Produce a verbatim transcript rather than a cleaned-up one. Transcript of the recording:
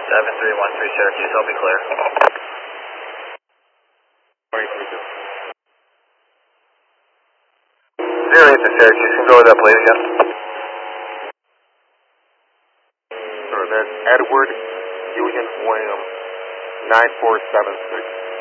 seven three one three Syracuse, I'll be clear. Zero eight to Syracuse, can you go with that plate again? Sir, that's Edward Union William nine four seven six.